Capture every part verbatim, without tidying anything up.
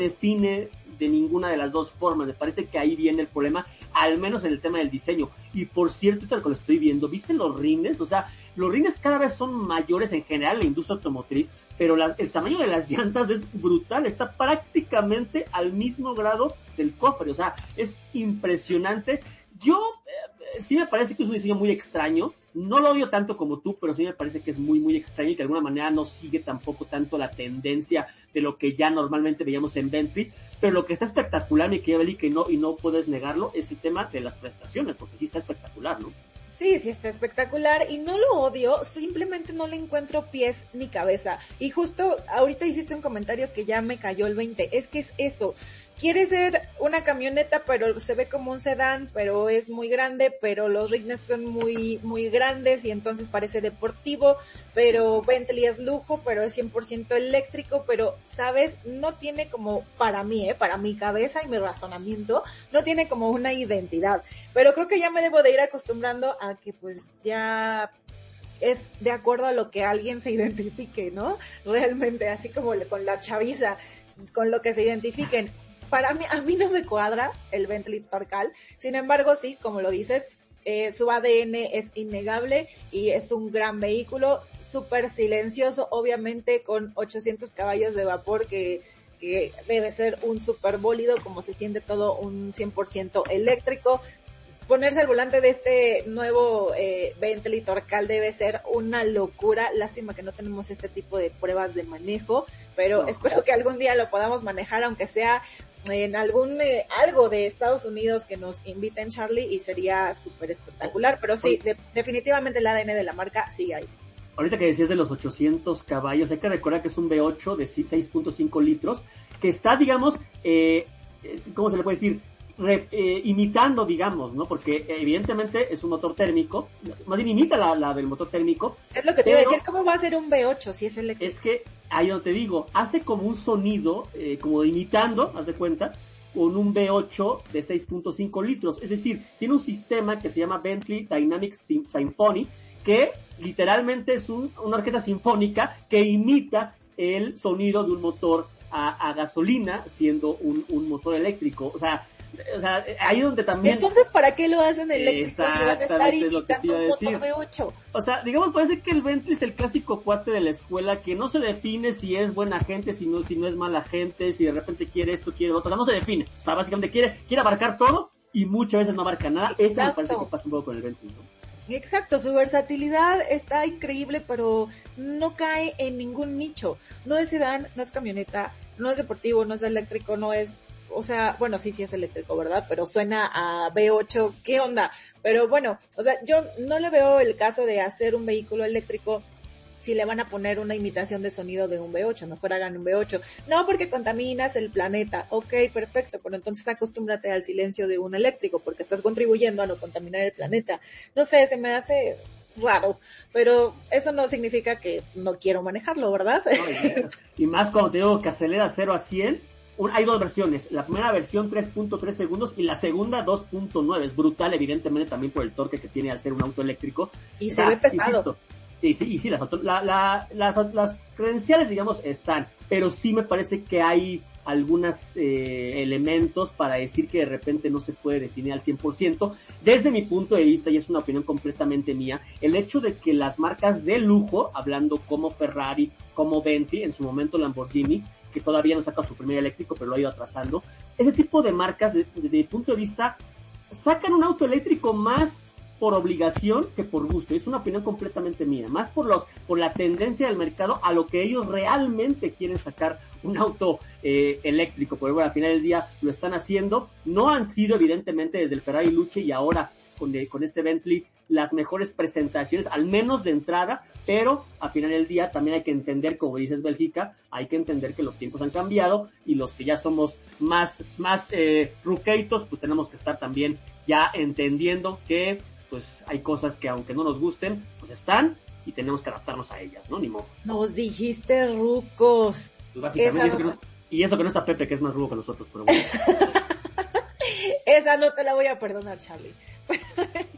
define de ninguna de las dos formas. Me parece que ahí viene el problema, al menos en el tema del diseño. Y por cierto, tal como lo estoy viendo, ¿viste los rines? O sea, los rines cada vez son mayores en general en la industria automotriz, pero la, el tamaño de las llantas es brutal, está prácticamente al mismo grado del cofre, o sea, es impresionante. Yo, eh, sí me parece que es un diseño muy extraño, no lo odio tanto como tú, pero sí me parece que es muy, muy extraño y que de alguna manera no sigue tampoco tanto la tendencia de lo que ya normalmente veíamos en Bentley, pero lo que está espectacular, mi querida Beli, que no, y no puedes negarlo, es el tema de las prestaciones, porque sí está espectacular, ¿no? Sí, sí está espectacular y no lo odio, simplemente no le encuentro pies ni cabeza. Y justo ahorita hiciste un comentario que ya me cayó el veinte, es que es eso. Quiere ser una camioneta, pero se ve como un sedán, pero es muy grande, pero los rines son muy muy grandes y entonces parece deportivo, pero Bentley es lujo, pero es cien por ciento eléctrico, pero, ¿sabes? No tiene como, para mí, eh, para mi cabeza y mi razonamiento, no tiene como una identidad. Pero creo que ya me debo de ir acostumbrando a que pues ya es de acuerdo a lo que alguien se identifique, ¿no? Realmente, así como con la chaviza, con lo que se identifiquen. Para mí, a mí no me cuadra el Bentley Torcal, sin embargo, sí, como lo dices, eh, su A D N es innegable y es un gran vehículo, súper silencioso, obviamente con ochocientos caballos de vapor, que, que debe ser un súper bólido, como se siente todo un cien por ciento eléctrico. Ponerse al volante de este nuevo eh, Bentley Torcal debe ser una locura. Lástima que no tenemos este tipo de pruebas de manejo, pero no, espero que algún día lo podamos manejar, aunque sea en algún eh, algo de Estados Unidos que nos inviten, Charlie, y sería súper espectacular. Pero sí, de, definitivamente el A D N de la marca sigue ahí. Ahorita que decías de los ochocientos caballos, hay que recordar que es un V ocho de seis punto cinco litros, que está, digamos, eh, ¿cómo se le puede decir? Re, eh, imitando, digamos, ¿no? Porque evidentemente es un motor térmico, más bien imita la, la del motor térmico. Es lo que te iba a decir, ¿cómo va a ser un V ocho si es eléctrico? Es que, ahí donde te digo, hace como un sonido, eh, como imitando, haz de cuenta, con un V ocho de seis punto cinco litros, es decir, tiene un sistema que se llama Bentley Dynamic Symphony, que literalmente es un, una orquesta sinfónica que imita el sonido de un motor a, a gasolina, siendo un, un motor eléctrico, o sea, O sea, ahí donde también... Entonces, ¿para qué lo hacen eléctrico si van a estar imitando un motor V ocho? O sea, digamos, parece que el Bentley es el clásico cuate de la escuela que no se define si es buena gente, si no, si no es mala gente, si de repente quiere esto, quiere lo otro. O sea, no se define. O sea, básicamente quiere, quiere abarcar todo y muchas veces no abarca nada. Eso me parece que pasa un poco con el Bentley, ¿no? Exacto, su versatilidad está increíble, pero no cae en ningún nicho. No es sedán, no es camioneta, no es deportivo, no es eléctrico, no es... O sea, bueno, sí, sí es eléctrico, ¿verdad? Pero suena a V ocho, ¿qué onda? Pero bueno, o sea, yo no le veo el caso de hacer un vehículo eléctrico si le van a poner una imitación de sonido de un V ocho, mejor hagan un V ocho. No, porque contaminas el planeta. Ok, perfecto, pero entonces acostúmbrate al silencio de un eléctrico, porque estás contribuyendo a no contaminar el planeta. No sé, se me hace raro, pero eso no significa que no quiero manejarlo, ¿verdad? No, y, y más cuando te digo que acelera cero a cien, hay dos versiones, la primera versión tres punto tres segundos y la segunda dos punto nueve, es brutal evidentemente también por el torque que tiene al ser un auto eléctrico. Y se ve pesado. Y sí, y sí las, la, la, las, las credenciales, digamos, están, pero sí me parece que hay algunos eh, elementos para decir que de repente no se puede definir al cien por ciento. Desde mi punto de vista, y es una opinión completamente mía, el hecho de que las marcas de lujo, hablando como Ferrari, como Bentley, en su momento Lamborghini, que todavía no saca su primer eléctrico, pero lo ha ido atrasando, ese tipo de marcas, desde, desde mi punto de vista, sacan un auto eléctrico más por obligación que por gusto. Es una opinión completamente mía, más por los por la tendencia del mercado a lo que ellos realmente quieren sacar un auto eh, eléctrico, porque bueno, al final del día lo están haciendo. No han sido evidentemente desde el Ferrari Luce y ahora con, de, con este Bentley las mejores presentaciones, al menos de entrada, pero al final del día también hay que entender, como dices Bélgica, hay que entender que los tiempos han cambiado y los que ya somos más más eh, ruqueitos, pues tenemos que estar también ya entendiendo que pues hay cosas que aunque no nos gusten, pues están y tenemos que adaptarnos a ellas, ¿no? Ni modo. Nos dijiste rucos. Pues básicamente, eso que no, y eso que no está Pepe, que es más ruco que nosotros, pero bueno. Esa no te la voy a perdonar, Charlie.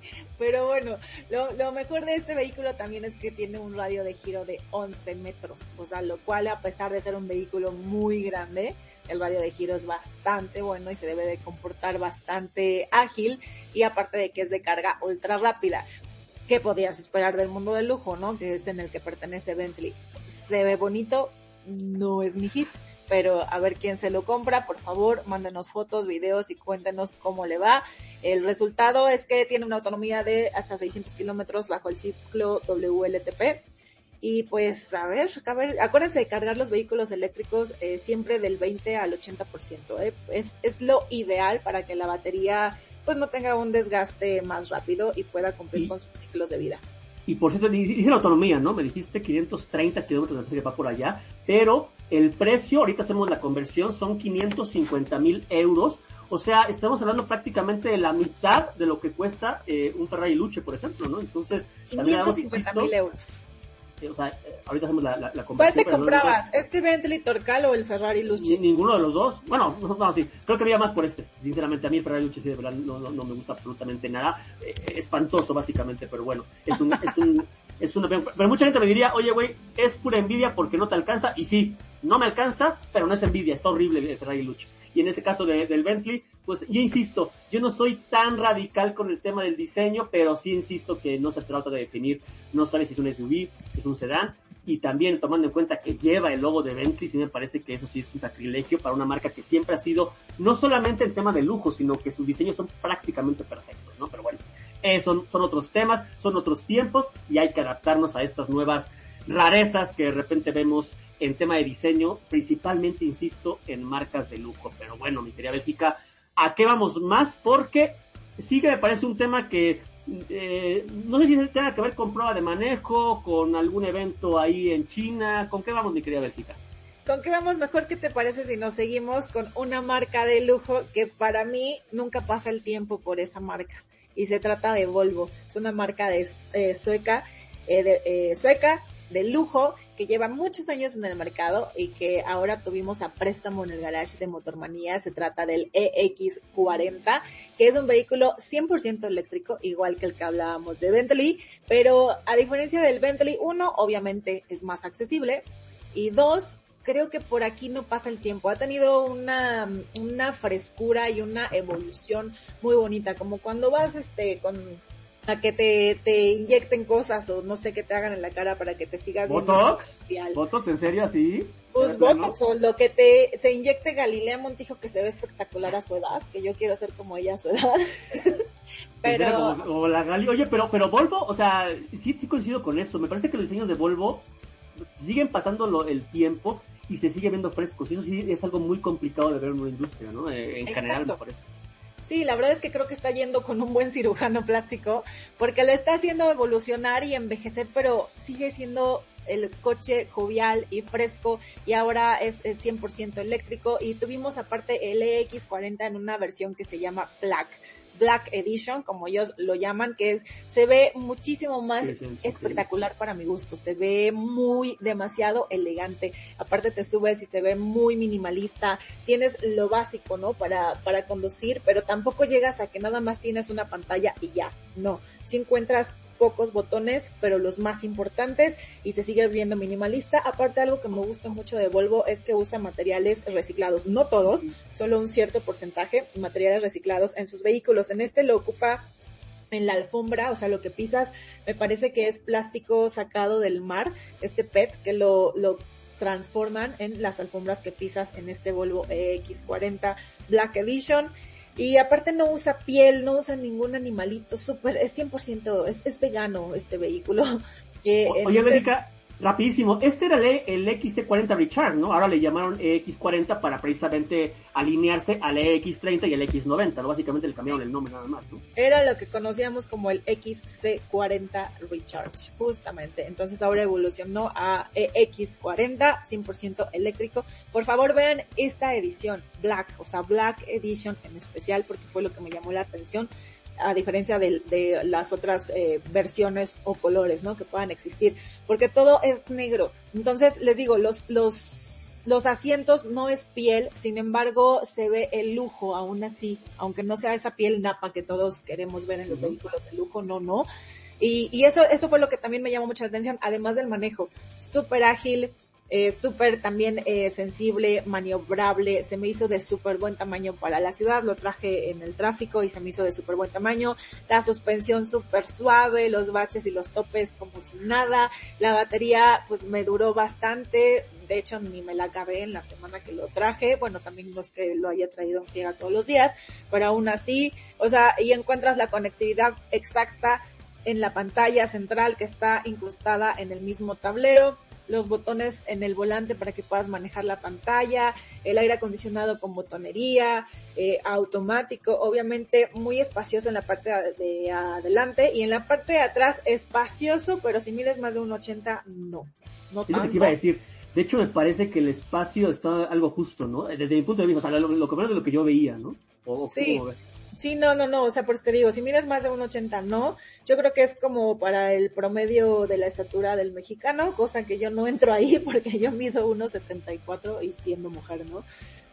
Pero bueno, lo, lo mejor de este vehículo también es que tiene un radio de giro de once metros, o sea, lo cual a pesar de ser un vehículo muy grande, el radio de giro es bastante bueno y se debe de comportar bastante ágil, y aparte de que es de carga ultra rápida. ¿Qué podías esperar del mundo del lujo, no? Que es en el que pertenece Bentley. Se ve bonito, no es mi hit, pero a ver quién se lo compra. Por favor, mándenos fotos, videos y cuéntenos cómo le va. El resultado es que tiene una autonomía de hasta seiscientos kilómetros bajo el ciclo W L T P. Y pues, a ver, a ver, acuérdense de cargar los vehículos eléctricos eh, siempre del veinte al ochenta por ciento. ¿eh? Es, es lo ideal para que la batería pues no tenga un desgaste más rápido y pueda cumplir y, con sus ciclos de vida. Y por cierto, dice la autonomía, ¿no? Me dijiste quinientos treinta kilómetros de va por allá, pero el precio, ahorita hacemos la conversión, son quinientos cincuenta mil euros. O sea, estamos hablando prácticamente de la mitad de lo que cuesta eh, un Ferrari Luce, por ejemplo, ¿no? Entonces, quinientos cincuenta mil euros. O sea, ahorita hacemos la, la, la conversión. ¿Cuál te comprabas? No, ¿este Bentley Torcal o el Ferrari Luce? Ninguno de los dos. Bueno, no, no, sí. Creo que había más por este. Sinceramente, a mí el Ferrari Luce sí, de verdad, no, no, no me gusta absolutamente nada. Eh, espantoso, básicamente, pero bueno, es un, es un, es una, pero mucha gente me diría, oye, güey, es pura envidia porque no te alcanza. Y sí, no me alcanza, pero no es envidia, está horrible el Ferrari Luce. Y en este caso de, del Bentley, pues yo insisto, yo no soy tan radical con el tema del diseño, pero sí insisto que no se trata de definir, no sabes si es un S U V, es un sedán, y también tomando en cuenta que lleva el logo de Bentley, sí me parece que eso sí es un sacrilegio para una marca que siempre ha sido, no solamente el tema de lujo, sino que sus diseños son prácticamente perfectos, ¿no? Pero bueno, eh, son, son otros temas, son otros tiempos, y hay que adaptarnos a estas nuevas rarezas que de repente vemos en tema de diseño, principalmente, insisto, en marcas de lujo. Pero bueno, mi querida Bélgica, ¿a qué vamos más? Porque sí que me parece un tema que eh, no sé si tenga que ver con prueba de manejo, con algún evento ahí en China. ¿Con qué vamos, mi querida Bélgica? ¿Con qué vamos mejor? ¿Qué te parece si nos seguimos con una marca de lujo que para mí nunca pasa el tiempo por esa marca? Y se trata de Volvo. Es una marca de eh, sueca, eh, de, eh, sueca, de lujo, que lleva muchos años en el mercado y que ahora tuvimos a préstamo en el garage de Motormanía. Se trata del E X cuarenta, que es un vehículo cien por ciento eléctrico, igual que el que hablábamos de Bentley, pero a diferencia del Bentley, uno, obviamente es más accesible, y dos, creo que por aquí no pasa el tiempo. Ha tenido una, una frescura y una evolución muy bonita, como cuando vas este con a que te, te inyecten cosas o no sé, que te hagan en la cara para que te sigas viendo. ¿Botox? ¿Botox? ¿En serio así? Pues Botox, o lo que te se inyecte Galilea Montijo, que se ve espectacular a su edad, que yo quiero ser como ella a su edad. Pero como, como la Gali. Oye, pero pero Volvo, o sea, sí, sí coincido con eso. Me parece que los diseños de Volvo siguen pasando lo, el tiempo y se sigue viendo frescos. Y eso sí es algo muy complicado de ver en una industria, ¿no? Eh, en Exacto. general, me parece. Sí, la verdad es que creo que está yendo con un buen cirujano plástico, porque lo está haciendo evolucionar y envejecer, pero sigue siendo el coche jovial y fresco, y ahora es, es cien por ciento eléctrico. Y tuvimos aparte el E X cuarenta en una versión que se llama Black, Black Edition, como ellos lo llaman, que es, se ve muchísimo más sí, sí, sí, espectacular sí. Para mi gusto, se ve muy, demasiado elegante, aparte te subes y se ve muy minimalista, tienes lo básico, ¿no? Para, para conducir, pero tampoco llegas a que nada más tienes una pantalla y ya, no, si encuentras pocos botones, pero los más importantes, y se sigue viendo minimalista. Aparte, algo que me gusta mucho de Volvo es que usa materiales reciclados, no todos, solo un cierto porcentaje de materiales reciclados en sus vehículos. En este lo ocupa en la alfombra, o sea, lo que pisas me parece que es plástico sacado del mar, este P E T, que lo, lo transforman en las alfombras que pisas en este Volvo E X cuarenta Black Edition. Y aparte no usa piel, no usa ningún animalito, súper, es cien por ciento, es, es vegano este vehículo. Eh, o, oye, América, rapidísimo, este era el, el X C cuarenta Recharge, ¿no? Ahora le llamaron E X cuarenta para precisamente alinearse al E X treinta y al X noventa, ¿no? Básicamente le cambiaron el nombre nada más, ¿no? Era lo que conocíamos como el X C cuarenta Recharge, justamente. Entonces ahora evolucionó a E X cuarenta, cien por ciento eléctrico. Por favor, vean esta edición, Black, o sea, Black Edition en especial, porque fue lo que me llamó la atención, a diferencia de, de las otras eh, versiones o colores, ¿no? Que puedan existir, porque todo es negro. Entonces, les digo, los, los los asientos no es piel, sin embargo se ve el lujo aún así, aunque no sea esa piel napa que todos queremos ver en los uh-huh. vehículos, el lujo no, no. Y, y eso, eso fue lo que también me llamó mucha atención, además del manejo, súper ágil, eh, súper también eh, sensible, maniobrable, se me hizo de súper buen tamaño para la ciudad, lo traje en el tráfico y se me hizo de súper buen tamaño, la suspensión súper suave, los baches y los topes como si nada, la batería pues me duró bastante, de hecho ni me la acabé en la semana que lo traje, bueno también no es que lo haya traído en friega todos los días, pero aún así, o sea, y encuentras la conectividad exacta en la pantalla central que está incrustada en el mismo tablero, los botones en el volante para que puedas manejar la pantalla, el aire acondicionado con botonería, eh, automático, obviamente muy espacioso en la parte de, de adelante y en la parte de atrás espacioso, pero si mides más de un ochenta, no, no tanto. Es lo que te iba a decir. De hecho, me parece que el espacio está algo justo, ¿no? Desde mi punto de vista, o sea, lo, lo que menos de lo que yo veía, ¿no? O, sí. ¿Cómo ves? Sí, no, no, no, o sea, por eso te digo, si miras más de un ochenta, no, yo creo que es como para el promedio de la estatura del mexicano, cosa que yo no entro ahí porque yo mido uno setenta y cuatro y siendo mujer, ¿no?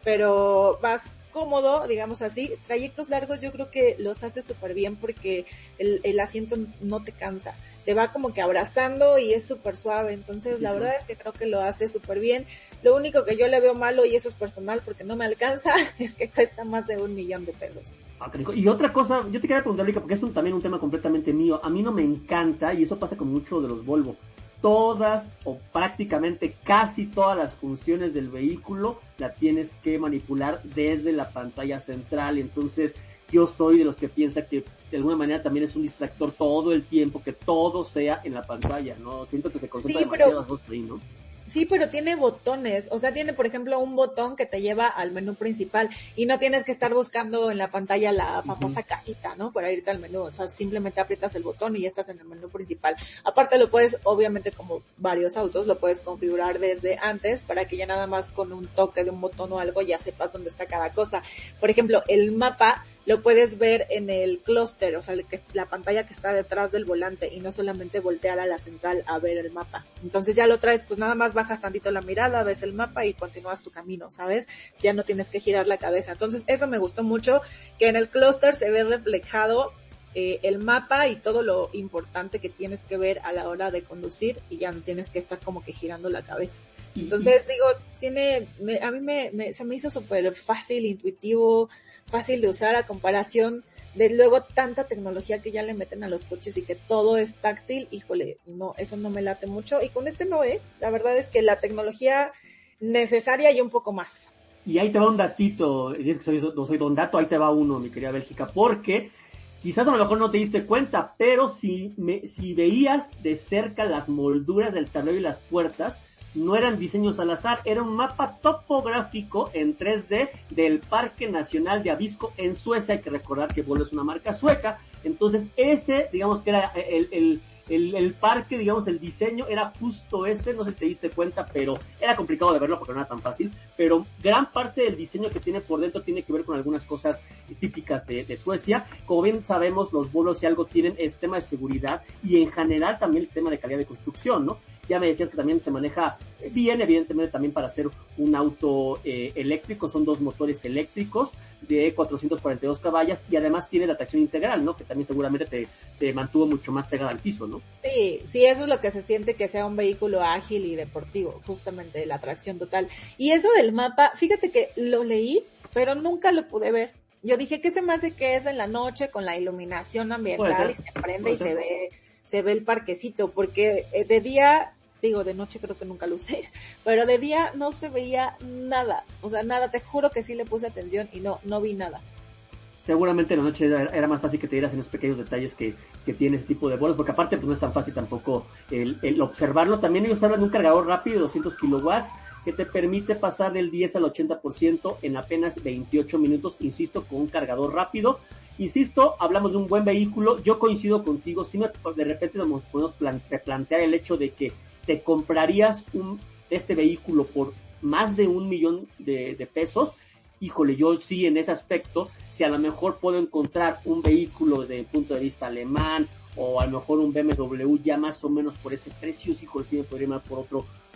Pero vas cómodo, digamos así, trayectos largos yo creo que los hace súper bien porque el, el asiento no te cansa, te va como que abrazando y es súper suave, entonces sí, la verdad es que creo que lo hace súper bien. Lo único que yo le veo malo, y eso es personal porque no me alcanza, es que cuesta más de un millón de pesos. Y otra cosa, yo te quería preguntar, Erika, porque es un, también un tema completamente mío, a mí no me encanta, y eso pasa con mucho de los Volvo, todas o prácticamente casi todas las funciones del vehículo la tienes que manipular desde la pantalla central, entonces yo soy de los que piensa que de alguna manera también es un distractor todo el tiempo, que todo sea en la pantalla, ¿no? Siento que se concentra sí, demasiado pero... ahí, ¿no? Sí, pero tiene botones, o sea, tiene por ejemplo un botón que te lleva al menú principal y no tienes que estar buscando en la pantalla la famosa uh-huh. casita, ¿no? Para irte al menú, o sea, simplemente aprietas el botón y ya estás en el menú principal. Aparte lo puedes, obviamente como varios autos, lo puedes configurar desde antes para que ya nada más con un toque de un botón o algo ya sepas dónde está cada cosa. Por ejemplo, el mapa lo puedes ver en el clúster, o sea, la pantalla que está detrás del volante y no solamente voltear a la central a ver el mapa. Entonces ya lo traes, pues nada más bajas tantito la mirada, ves el mapa y continúas tu camino, ¿sabes? Ya no tienes que girar la cabeza. Entonces eso me gustó mucho, que en el clúster se ve reflejado eh, el mapa y todo lo importante que tienes que ver a la hora de conducir y ya no tienes que estar como que girando la cabeza. Entonces, digo, tiene, me, a mí me, me, se me hizo súper fácil, intuitivo, fácil de usar a comparación de luego tanta tecnología que ya le meten a los coches y que todo es táctil. Híjole, no, eso no me late mucho. Y con este no, ¿eh? La verdad es que la tecnología necesaria y un poco más. Y ahí te va un datito, y es que soy, no soy don dato, ahí te va uno, mi querida Bélgica, porque quizás a lo mejor no te diste cuenta, pero si, me, si veías de cerca las molduras del tablero y las puertas, no eran diseños al azar, era un mapa topográfico en tres D del Parque Nacional de Abisko en Suecia. Hay que recordar que Volvo es una marca sueca, entonces ese, digamos que era el, el, el, el parque, digamos el diseño era justo ese, no sé si te diste cuenta, pero era complicado de verlo porque no era tan fácil, pero gran parte del diseño que tiene por dentro tiene que ver con algunas cosas típicas de, de Suecia. Como bien sabemos, los Volvo si algo tienen es tema de seguridad y en general también el tema de calidad de construcción, ¿no? Ya me decías que también se maneja bien, evidentemente también para hacer un auto eh, eléctrico, son dos motores eléctricos de cuatrocientos cuarenta y dos caballos y además tiene la tracción integral, ¿no? Que también seguramente te, te mantuvo mucho más pegada al piso, ¿no? Sí, sí, eso es lo que se siente que sea un vehículo ágil y deportivo, justamente la tracción total. Y eso del mapa, fíjate que lo leí, pero nunca lo pude ver. Yo dije, ¿qué se me hace que es en la noche con la iluminación ambiental y se prende y se ve, se ve el parquecito? Porque de día, digo, de noche creo que nunca lo usé, pero de día no se veía nada, o sea, nada, te juro que sí le puse atención y no, no vi nada. Seguramente en la noche era, era más fácil que te dieras en los pequeños detalles que, que tiene ese tipo de vuelos, porque aparte pues no es tan fácil tampoco el, el observarlo. También ellos hablan de un cargador rápido de doscientos kilowatts que te permite pasar del diez al ochenta por ciento en apenas veintiocho minutos, insisto, con un cargador rápido. Insisto, hablamos de un buen vehículo, yo coincido contigo, si no, de repente nos podemos plantear el hecho de que te comprarías un este vehículo por más de un millón de, de pesos. Híjole, yo sí en ese aspecto, si a lo mejor puedo encontrar un vehículo desde el punto de vista alemán o a lo mejor un B M W ya más o menos por ese precio, sí, híjole, sí me podría ir por otro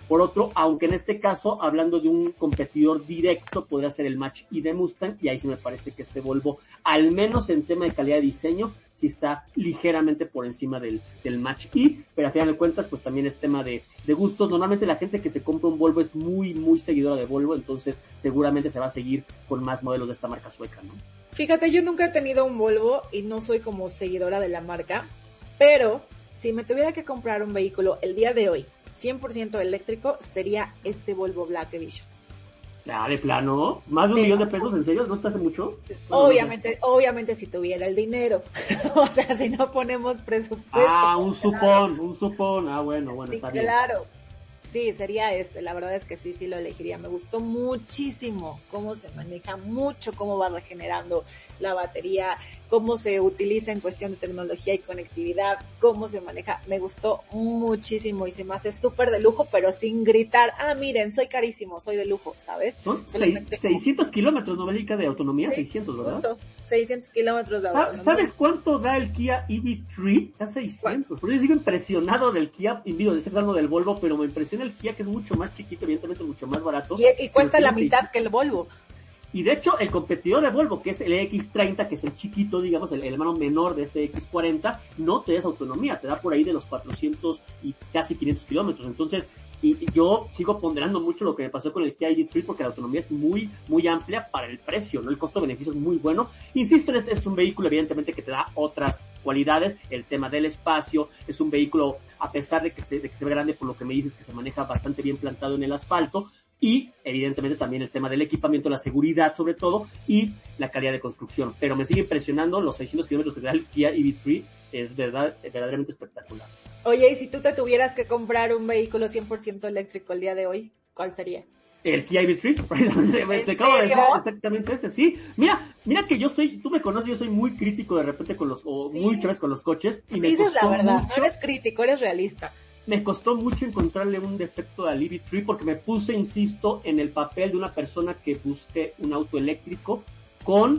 por otro, aunque en este caso, hablando de un competidor directo, podría ser el Mach-E de Mustang, y ahí sí me parece que este Volvo, al menos en tema de calidad de diseño, sí está ligeramente por encima del, del Mach-E, pero a final de cuentas, pues también es tema de, de gustos. Normalmente la gente que se compra un Volvo es muy, muy seguidora de Volvo, entonces seguramente se va a seguir con más modelos de esta marca sueca, ¿no? Fíjate, yo nunca he tenido un Volvo y no soy como seguidora de la marca, pero si me tuviera que comprar un vehículo el día de hoy, cien por ciento eléctrico, sería este Volvo Black Edition. Ah, de plano, más de un Sí. millón de pesos, ¿en serio? ¿No está hace mucho? Obviamente, obviamente si tuviera el dinero, o sea, si no ponemos presupuesto. Ah, un supón, un supón, ah, bueno, bueno, Sí, está bien. claro. Sí, sería este, la verdad es que sí, sí lo elegiría. Me gustó muchísimo cómo se maneja, mucho cómo va regenerando la batería, cómo se utiliza en cuestión de tecnología y conectividad, cómo se maneja. Me gustó muchísimo y se me hace súper de lujo, pero sin gritar, ah, miren, soy carísimo, soy de lujo, ¿sabes? Son Solamente seis, seiscientos kilómetros, ¿no, Belica, de autonomía? Sí, seiscientos, ¿verdad? Justo, seiscientos kilómetros de ¿Sabes, autonomía. ¿Sabes cuánto da el Kia E V tres? Da seiscientos. Por eso sigo impresionado del Kia, y digo, estoy hablando del Volvo, pero me impresiona el Kia, que es mucho más chiquito, evidentemente mucho más barato. Y, y cuesta la tiene mitad seiscientos. que el Volvo. Y de hecho, el competidor de Volvo, que es el X treinta, que es el chiquito, digamos, el, el hermano menor de este X cuarenta, no te da esa autonomía, te da por ahí de los cuatrocientos y casi quinientos kilómetros. Entonces, y, y yo sigo ponderando mucho lo que me pasó con el Kia E V tres, porque la autonomía es muy, muy amplia para el precio, ¿no? El costo-beneficio es muy bueno. Insisto, es, es un vehículo, evidentemente, que te da otras cualidades. El tema del espacio, es un vehículo, a pesar de que se, de que se ve grande, por lo que me dices, que se maneja bastante bien plantado en el asfalto. Y evidentemente también el tema del equipamiento, la seguridad sobre todo, y la calidad de construcción. Pero me sigue impresionando los seiscientos kilómetros que da el Kia E V tres, es verdad, verdaderamente espectacular. Oye, y si tú te tuvieras que comprar un vehículo cien por ciento eléctrico el día de hoy, ¿cuál sería? El Kia E V tres, precisamente, te acabo de decir exactamente ese, sí. Mira, mira que yo soy, tú me conoces, yo soy muy crítico de repente con los, o Sí. muy chaves con los coches, y me Dices costó la verdad, mucho, no eres crítico, eres realista. me costó mucho encontrarle un defecto al E V tres, porque me puse, insisto, en el papel de una persona que busque un auto eléctrico con,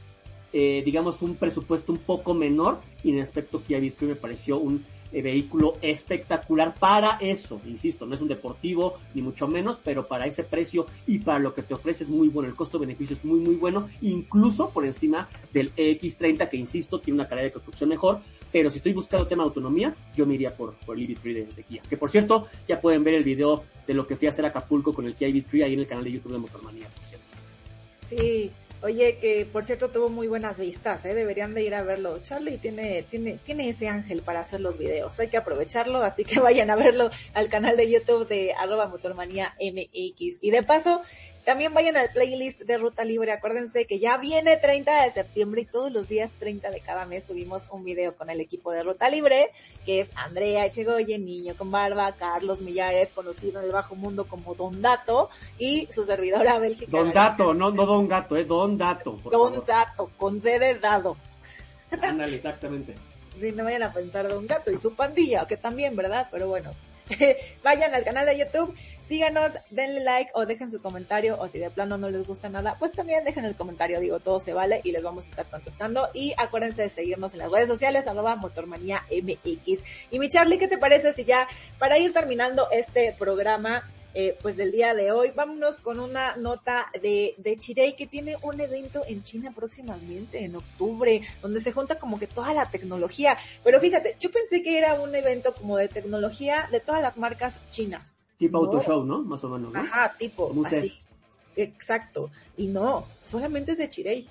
eh, digamos, un presupuesto un poco menor, y en el aspecto Kia E V tres me pareció un eh, vehículo espectacular para eso. Insisto, no es un deportivo, ni mucho menos, pero para ese precio y para lo que te ofrece es muy bueno, el costo-beneficio es muy, muy bueno, incluso por encima del X treinta, que insisto, tiene una calidad de construcción mejor. Pero si estoy buscando tema de autonomía, yo me iría por, por el E V tres de, de Kia. Que por cierto, ya pueden ver el video de lo que fui a hacer a Acapulco con el Kia E V tres ahí en el canal de YouTube de Motormanía, por cierto. Sí, oye, que por cierto tuvo muy buenas vistas, ¿eh? Deberían de ir a verlo. Charlie tiene, tiene, tiene ese ángel para hacer los videos, hay que aprovecharlo, así que vayan a verlo al canal de YouTube de arroba motormanía M X. Y de paso, también vayan al playlist de Ruta Libre. Acuérdense que ya viene treinta de septiembre y todos los días treinta de cada mes subimos un video con el equipo de Ruta Libre, que es Andrea Echegoyen, Niño con Barba, Carlos Millares, conocido en el bajo mundo como Don Dato, y su servidora Bélgica. Don Dato, no, no Don Gato, eh, Don Dato, por Don favor. Dato, con D de dado. Ándale, exactamente. Si no vayan a pensar Don Gato y su pandilla, que también, ¿verdad? Pero bueno. Vayan al canal de YouTube, síganos, denle like o dejen su comentario, o si de plano no les gusta nada, pues también dejen el comentario, digo, todo se vale y les vamos a estar contestando. Y acuérdense de seguirnos en las redes sociales, arroba motormanía M X. Y mi Charlie, ¿qué te parece si ya, para ir terminando este programa, eh, pues del día de hoy, vámonos con una nota de, de Chery, que tiene un evento en China próximamente, en octubre, donde se junta como que toda la tecnología. Pero fíjate, yo pensé que era un evento como de tecnología de todas las marcas chinas. Tipo No. Auto Show, ¿no? Más o menos, ¿no? Ajá, tipo, Como un así. CES. Exacto. Y no, solamente es de Chery.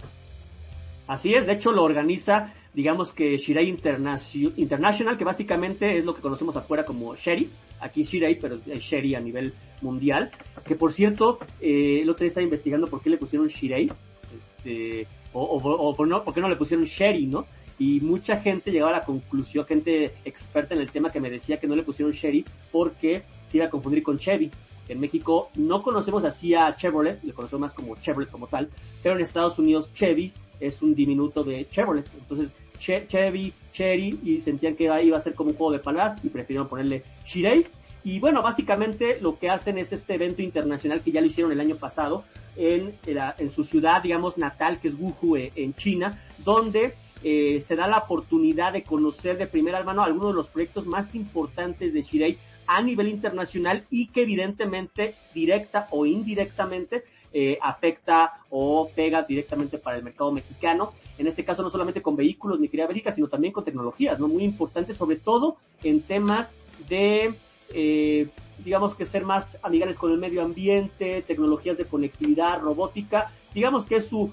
Así es, de hecho lo organiza, digamos que Chery Internacio- International, que básicamente es lo que conocemos afuera como Chery, aquí Chery, pero es Chery a nivel mundial, que por cierto, eh, el otro día estaba investigando por qué le pusieron Chery, este, o, o, o por, no, por qué no le pusieron Chery, ¿no? Y mucha gente llegaba a la conclusión, gente experta en el tema, que me decía que no le pusieron Chery porque se iba a confundir con Chevy. En México no conocemos así a Chevrolet, le conocemos más como Chevrolet como tal, pero en Estados Unidos Chevy es un diminuto de Chevrolet. Entonces che- Chevy, Chery, y sentían que iba a ser como un juego de palabras y prefirieron ponerle Chery. Y bueno, básicamente lo que hacen es este evento internacional que ya lo hicieron el año pasado en, en, la, en su ciudad, digamos, natal, que es Wuhu, eh, en China, donde eh, se da la oportunidad de conocer de primera mano algunos de los proyectos más importantes de Chery a nivel internacional y que evidentemente, directa o indirectamente, eh, afecta o pega directamente para el mercado mexicano. En este caso no solamente con vehículos, mi querida Bélgica, sino también con tecnologías, ¿no? Muy importantes, sobre todo en temas de, eh, digamos que ser más amigables con el medio ambiente, tecnologías de conectividad, robótica, digamos que es su